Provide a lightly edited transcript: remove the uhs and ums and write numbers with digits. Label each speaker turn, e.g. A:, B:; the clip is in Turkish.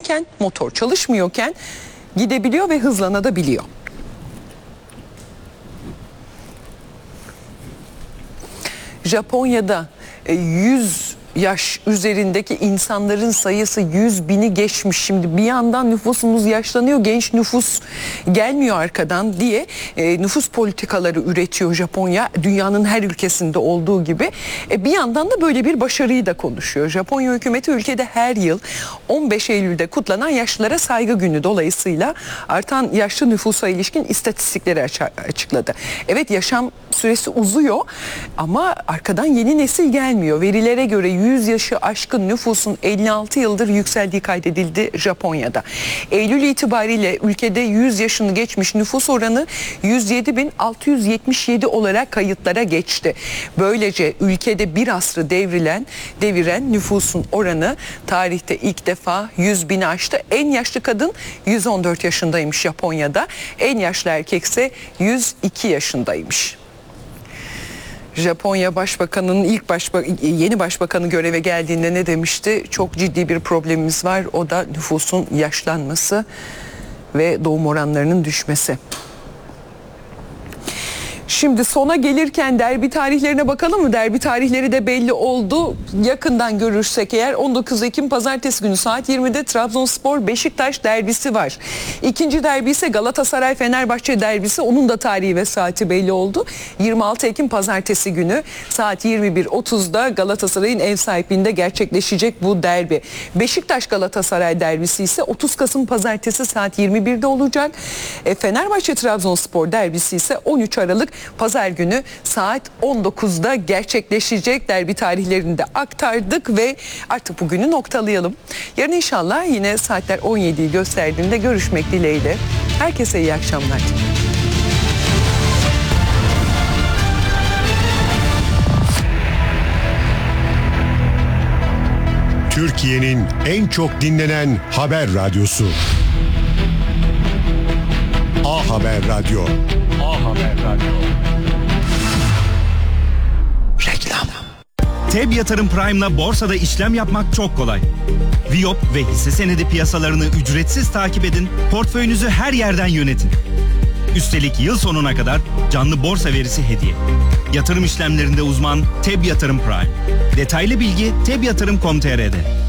A: yokken, motor çalışmıyorken gidebiliyor ve hızlanabiliyor. Japonya'da 100 yaş üzerindeki insanların sayısı 100.000'i geçmiş. Şimdi bir yandan nüfusumuz yaşlanıyor, genç nüfus gelmiyor arkadan diye nüfus politikaları üretiyor Japonya. Dünyanın her ülkesinde olduğu gibi. Bir yandan da böyle bir başarıyı da konuşuyor. Japonya hükümeti ülkede her yıl 15 Eylül'de kutlanan Yaşlılara Saygı Günü dolayısıyla artan yaşlı nüfusa ilişkin istatistikleri açıkladı. Evet, yaşam süresi uzuyor ama arkadan yeni nesil gelmiyor. Verilere göre 100 yaşı aşkın nüfusun 56 yıldır yükseldiği kaydedildi Japonya'da. Eylül itibariyle ülkede 100 yaşını geçmiş nüfus oranı 107.677 olarak kayıtlara geçti. Böylece ülkede bir asrı deviren nüfusun oranı tarihte ilk defa 100.000'i aştı. En yaşlı kadın 114 yaşındaymış Japonya'da. En yaşlı erkekse 102 yaşındaymış. Japonya Başbakanı'nın yeni başbakanı göreve geldiğinde ne demişti? Çok ciddi bir problemimiz var. O da nüfusun yaşlanması ve doğum oranlarının düşmesi. Şimdi sona gelirken derbi tarihlerine bakalım mı? Derbi tarihleri de belli oldu. Yakından görürsek eğer 19 Ekim Pazartesi günü saat 20'de Trabzonspor Beşiktaş derbisi var. İkinci derbi ise Galatasaray Fenerbahçe derbisi. Onun da tarihi ve saati belli oldu. 26 Ekim Pazartesi günü saat 21.30'da Galatasaray'ın ev sahipliğinde gerçekleşecek bu derbi. Beşiktaş Galatasaray derbisi ise 30 Kasım Pazartesi saat 21'de olacak. Fenerbahçe Trabzonspor derbisi ise 13 Aralık Pazar günü saat 19'da gerçekleşecek. Derbi tarihlerini de aktardık ve artık bugünü noktalayalım. Yarın inşallah yine saatler 17'yi gösterdiğinde görüşmek dileğiyle. Herkese iyi akşamlar.
B: Türkiye'nin en çok dinlenen haber radyosu. A Haber Radyo. A Haber Radyo.
C: Reklam. TEB Yatırım Prime'la borsada işlem yapmak çok kolay. Viyop ve hisse senedi piyasalarını ücretsiz takip edin, portföyünüzü her yerden yönetin. Üstelik yıl sonuna kadar canlı borsa verisi hediye. Yatırım işlemlerinde uzman TEB Yatırım Prime. Detaylı bilgi tebyatırım.com.tr'de.